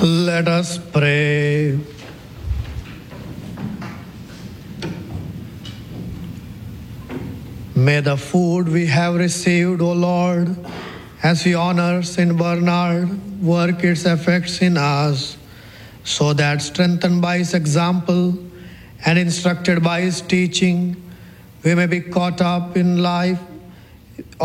Let us pray. May the food we have received, O Lord, as we honor St. Bernard, work its effects in us, so that strengthened by his example and instructed by his teaching, we may be caught up in life